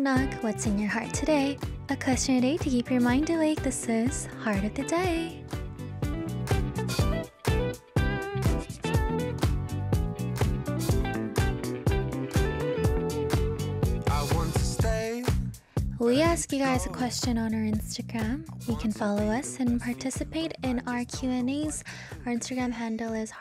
Knock, what's in your heart today? A question a day to keep your mind awake. This is Heart of the Day. We ask you guys a question on our Instagram. You can follow us and participate in our Q&As. Our Instagram handle is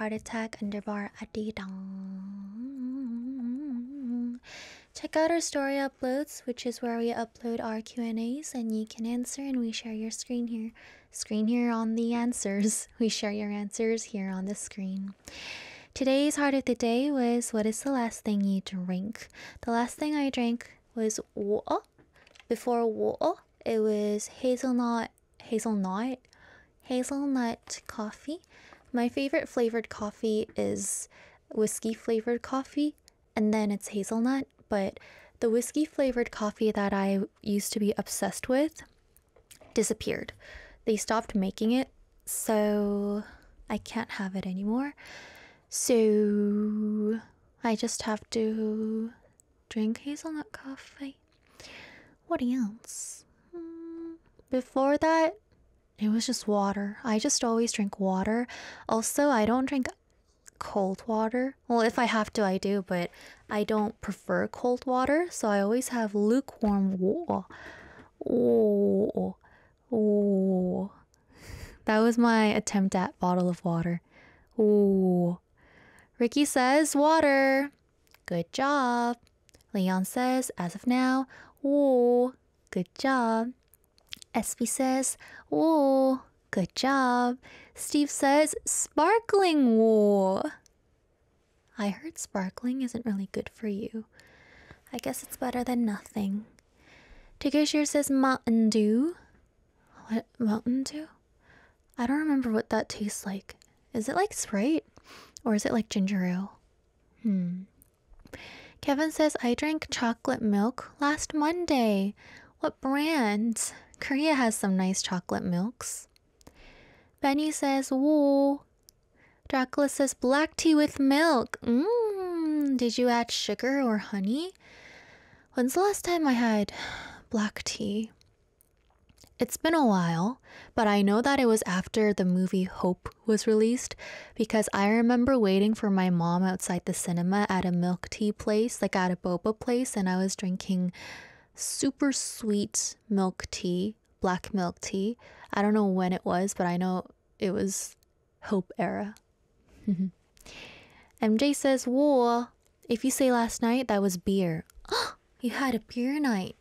heartattack_adidong. Check out our story uploads, which is where we upload our Q&As, and you can answer and we share your screen here on the answers. We share your answers here on the screen. Today's Heart of the Day was, what is the last thing you drink? The last thing I drank was water. Before water, it was hazelnut coffee. My favorite flavored coffee is whiskey flavored coffee, and then it's hazelnut. But the whiskey flavored coffee that I used to be obsessed with disappeared. They stopped making it, so I can't have it anymore. So I just have to drink hazelnut coffee. What else? Before that, it was just water. I just always drink water. Also, I don't drink cold water. Well, if I have to, I do, but I don't prefer cold water, so I always have lukewarm water. Oh. That was my attempt at bottle of water. Oh. Ricky says water. Good job. Leon says, as of now, oh, good job. SB says, oh, good job. Steve says, sparkling water. I heard sparkling isn't really good for you. I guess it's better than nothing. Tigashir says Mountain Dew. What? Mountain Dew? I don't remember what that tastes like. Is it like Sprite? Or is it like ginger ale? Kevin says, I drank chocolate milk last Monday. What brand? Korea has some nice chocolate milks. Benny says, whoa. Dracula says, black tea with milk. Did you add sugar or honey? When's the last time I had black tea? It's been a while, but I know that it was after the movie Hope was released, because I remember waiting for my mom outside the cinema at a milk tea place, like at a boba place, and I was drinking super sweet milk tea, black milk tea. I don't know when it was, but I know it was Hope era. MJ says, whoa, if you say last night, that was beer. You had a beer night.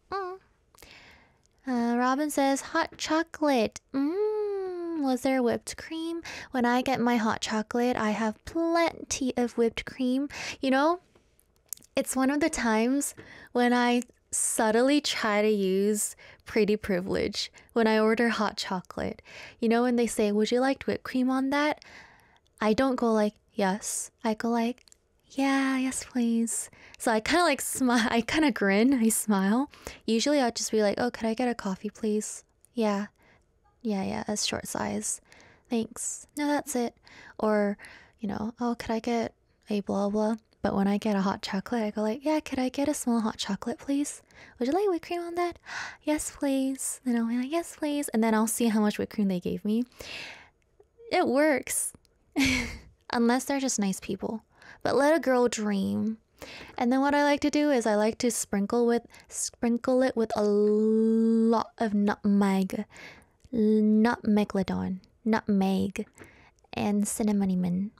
Robin says, hot chocolate. Was there whipped cream? When I get my hot chocolate, I have plenty of whipped cream. You know, it's one of the times when I subtly try to use pretty privilege when I order hot chocolate. You know, when they say, would you like whipped cream on that? I don't go like, yes. I go like, yeah, yes, please. So I kind of like smile. I kind of grin. I smile. Usually I'll just be like, oh, could I get a coffee, please? Yeah, a short size. Thanks. No, that's it. Or, you know, oh, could I get a blah, blah. But when I get a hot chocolate, I go like, yeah, could I get a small hot chocolate, please? Would you like whipped cream on that? Yes, please. And I'll be like, yes, please. And then I'll see how much whipped cream they gave me. It works. Unless they're just nice people. But let a girl dream. And then what I like to do is I like to sprinkle it with a lot of nutmeg, nutmeg, and cinnamon.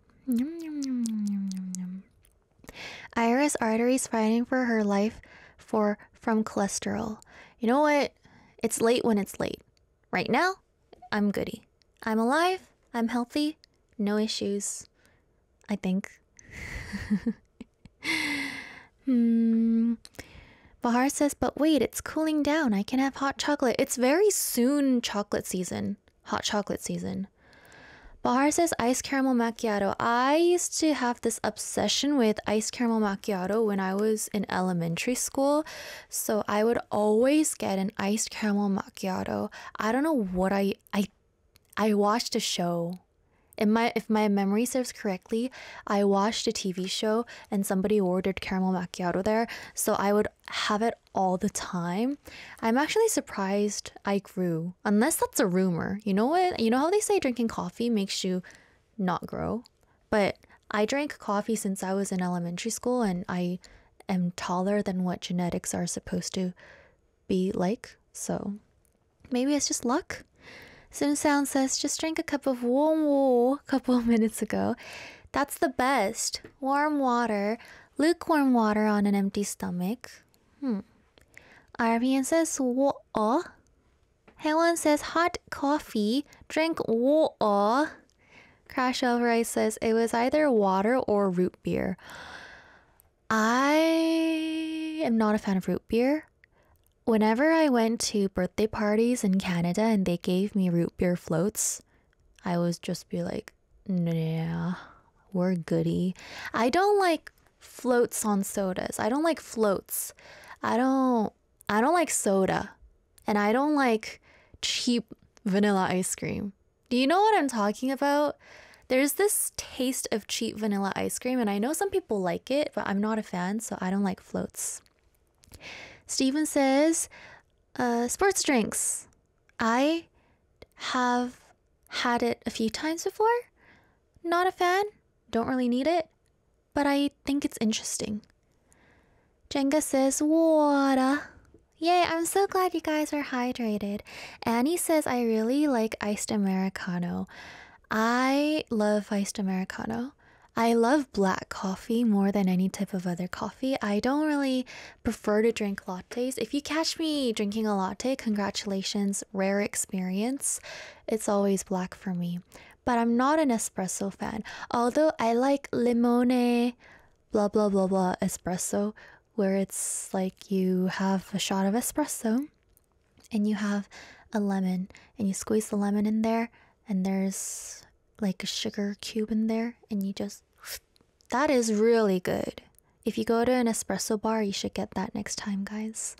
Iris Artery's fighting for her life from cholesterol. You know what? It's late when it's late. Right now, I'm goody. I'm alive. I'm healthy. No issues. I think. Bahar says, but wait, it's cooling down. I can have hot chocolate. It's very soon chocolate season. Hot chocolate season. Bahar says iced caramel macchiato. I used to have this obsession with iced caramel macchiato when I was in elementary school. So I would always get an iced caramel macchiato. I don't know what I watched a show If my memory serves correctly, I watched a TV show and somebody ordered caramel macchiato there, so I would have it all the time. I'm actually surprised I grew, unless that's a rumor. You know what? You know how they say drinking coffee makes you not grow? But I drank coffee since I was in elementary school, and I am taller than what genetics are supposed to be like. So maybe it's just luck. Sim Sound says, just drank a cup of warm water a couple of minutes ago. That's the best. Warm water, lukewarm water on an empty stomach. RBN says, water. Helen says, hot coffee, drink water. Crash Over Ice says, it was either water or root beer. I am not a fan of root beer. Whenever I went to birthday parties in Canada and they gave me root beer floats, I would just be like, nah, we're goody. I don't like floats on sodas. I don't like floats. I don't like soda. And I don't like cheap vanilla ice cream. Do you know what I'm talking about? There's this taste of cheap vanilla ice cream, and I know some people like it, but I'm not a fan, so I don't like floats. Steven says, sports drinks. I have had it a few times before. Not a fan. Don't really need it. But I think it's interesting. Jenga says, water. Yay, I'm so glad you guys are hydrated. Annie says, I really like iced Americano. I love iced Americano. I love black coffee more than any type of other coffee. I don't really prefer to drink lattes. If you catch me drinking a latte, congratulations, rare experience. It's always black for me. But I'm not an espresso fan. Although I like limone, blah, blah, blah, blah, espresso, where it's like you have a shot of espresso and you have a lemon and you squeeze the lemon in there and there's like a sugar cube in there and you just... That is really good. If you go to an espresso bar, you should get that next time, guys.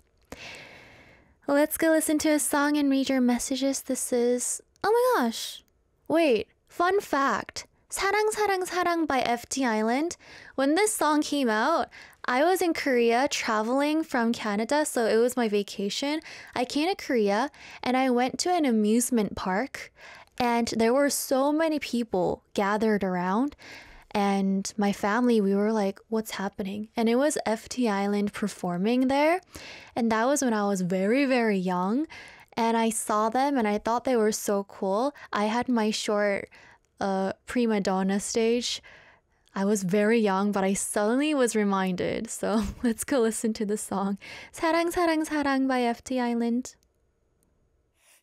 Let's go listen to a song and read your messages. This is... Oh my gosh. Wait, fun fact. 사랑 사랑 사랑 by FT Island. When this song came out, I was in Korea traveling from Canada, so it was my vacation. I came to Korea and I went to an amusement park and there were so many people gathered around. And my family, we were like, what's happening? And it was FT Island performing there. And that was when I was very, very young. And I saw them and I thought they were so cool. I had my short prima donna stage. I was very young, but I suddenly was reminded. So let's go listen to the song. 사랑 사랑 사랑 by FT Island.